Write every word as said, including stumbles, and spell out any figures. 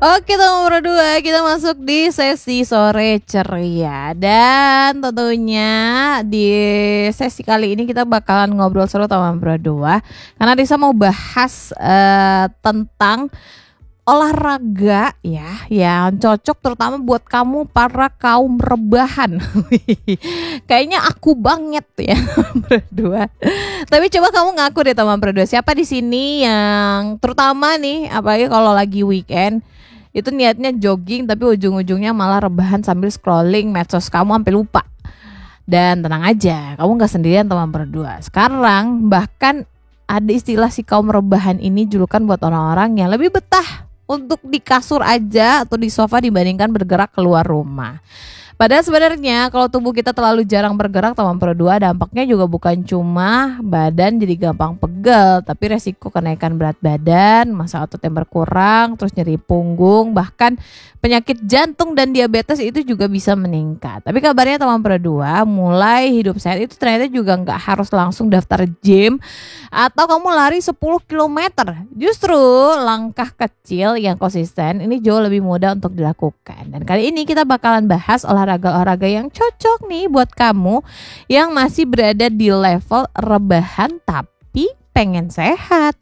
Oke teman berdua, kita masuk di sesi sore ceria. Dan tentunya di sesi kali ini kita bakalan ngobrol seru teman berdua, karena Risa mau bahas uh, tentang olahraga ya, yang cocok terutama buat kamu para kaum rebahan. Kayaknya aku banget ya berdua. Tapi coba kamu ngaku deh teman berdua, siapa di sini yang terutama nih, apalagi kalau lagi weekend itu niatnya jogging tapi ujung-ujungnya malah rebahan sambil scrolling medsos kamu sampai lupa. Dan tenang aja, kamu gak sendirian teman berdua. Sekarang bahkan ada istilah si kaum rebahan ini julukan buat orang-orang yang lebih betah untuk di kasur aja atau di sofa dibandingkan bergerak keluar rumah. Padahal sebenarnya kalau tubuh kita terlalu jarang bergerak teman berdua, dampaknya juga bukan cuma badan jadi gampang pegel, tapi resiko kenaikan berat badan, massa otot yang berkurang, terus nyeri punggung, bahkan penyakit jantung dan diabetes itu juga bisa meningkat. Tapi kabarnya teman berdua, mulai hidup sehat itu ternyata juga nggak harus langsung daftar gym atau kamu lari sepuluh kilometer. Justru langkah kecil yang konsisten ini jauh lebih mudah untuk dilakukan. Dan kali ini kita bakalan bahas olahraga-olahraga yang cocok nih buat kamu yang masih berada di level rebahan tapi pengen sehat.